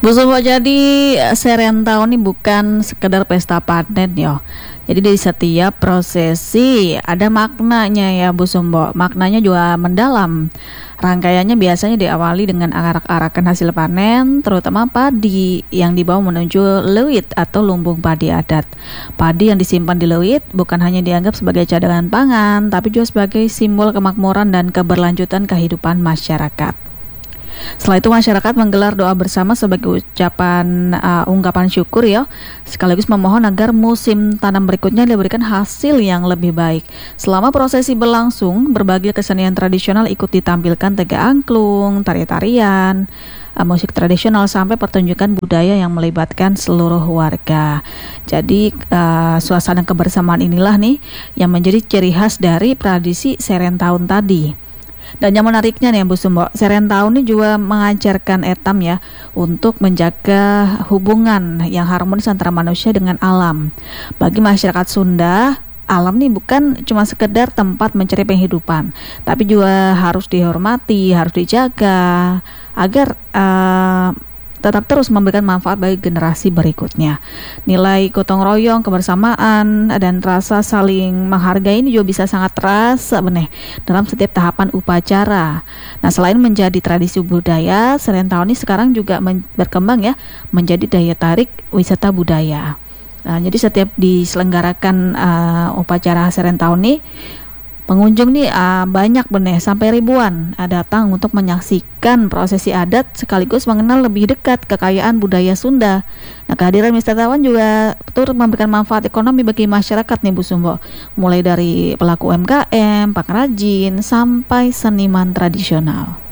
Bu Sumbo, jadi Serentau ini bukan sekedar pesta panen yo. Jadi di setiap prosesi ada maknanya ya Bu Sumbo. Maknanya juga mendalam. Rangkaiannya biasanya diawali dengan arak-arakan hasil panen, terutama padi yang dibawa menuju leuit atau lumbung padi adat. Padi yang disimpan di leuit bukan hanya dianggap sebagai cadangan pangan, tapi juga sebagai simbol kemakmuran dan keberlanjutan kehidupan masyarakat. Setelah itu masyarakat menggelar doa bersama sebagai ungkapan syukur ya, sekaligus memohon agar musim tanam berikutnya diberikan hasil yang lebih baik. Selama prosesi berlangsung, berbagai kesenian tradisional ikut ditampilkan, tega angklung, tari-tarian, musik tradisional sampai pertunjukan budaya yang melibatkan seluruh warga. Jadi suasana kebersamaan inilah nih yang menjadi ciri khas dari tradisi Serentaun tadi. Dan yang menariknya nih Bu Sumbo, Serentau ini juga mengajarkan etam ya untuk menjaga hubungan yang harmonis antara manusia dengan alam. Bagi masyarakat Sunda, alam nih bukan cuma sekedar tempat mencari penghidupan, tapi juga harus dihormati, harus dijaga agar tetap terus memberikan manfaat bagi generasi berikutnya. Nilai gotong royong, kebersamaan, dan rasa saling menghargai ini juga bisa sangat terasa benih dalam setiap tahapan upacara. Nah, selain menjadi tradisi budaya, Serentau ini sekarang juga berkembang ya menjadi daya tarik wisata budaya. Nah, jadi setiap diselenggarakan upacara Serentau ini, pengunjung nih banyak benih sampai ribuan datang untuk menyaksikan prosesi adat sekaligus mengenal lebih dekat kekayaan budaya Sunda. Nah, kehadiran wisatawan juga turut memberikan manfaat ekonomi bagi masyarakat nih Bu Sumbo, mulai dari pelaku UMKM, pengrajin sampai seniman tradisional.